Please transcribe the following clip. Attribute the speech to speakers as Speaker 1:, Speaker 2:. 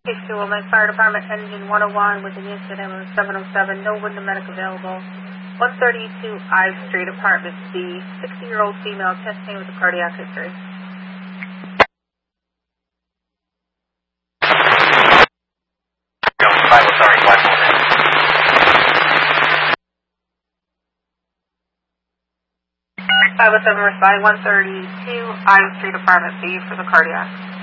Speaker 1: Woman, Fire Department, Engine 101 with an incident on 707, no window medic available. 132 I Street, Apartment C, 60-year-old female, testing with a cardiac history. I was responding 132 I Street, Apartment C for the cardiac.